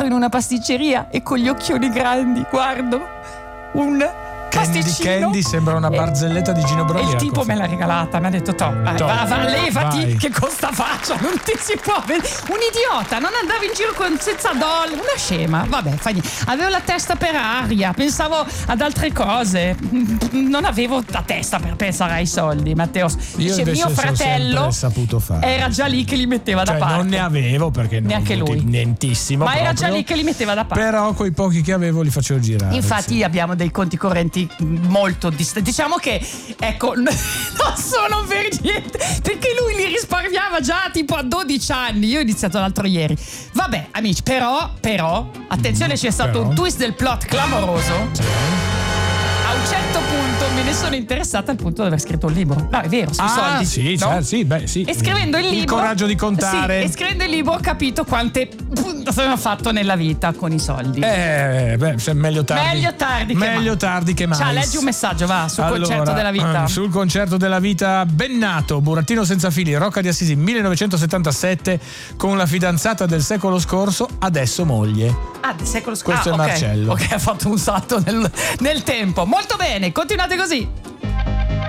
in una pasticceria e con gli occhioni grandi guardo un pasticcino. Candy sembra una barzelletta di Gino Broliaco. E il tipo me l'ha regalata, mi ha detto va, levati, vai. che con sta faccia non ti si può vedere. Un idiota, non andava in giro senza doll, una scema. Vabbè, fa niente. Avevo la testa per aria, pensavo ad altre cose, non avevo la testa per pensare ai soldi. Matteo dice mio fratello saputo fare. era già lì che li metteva da parte. Non ne avevo perché neanche lui, nientissimo, ma proprio, era già lì che li metteva da parte. Però quei pochi che avevo li facevo girare. Infatti abbiamo dei conti correnti molto diciamo che ecco non sono per niente, perché lui li risparmiava già tipo a 12 anni. Io ho iniziato l'altro ieri. Vabbè amici, però attenzione, c'è stato un twist del plot clamoroso. A un certo punto me ne sono interessata al punto di aver scritto un libro. No, è vero, sui soldi. Sì, no? certo, sì, beh, sì. E scrivendo il libro, il coraggio di contare. Sì, e scrivendo il libro ho capito quante ho fatto nella vita con i soldi. Meglio tardi che mai. Leggi un messaggio, va, sul concerto della vita. Sul concerto della vita, Bennato, burattino senza fili, Rocca di Assisi 1977, con la fidanzata del secolo scorso, adesso moglie. Del secolo scorso. Questo è Marcello. Ok, ha fatto un salto nel tempo. Molto bene, continuate così.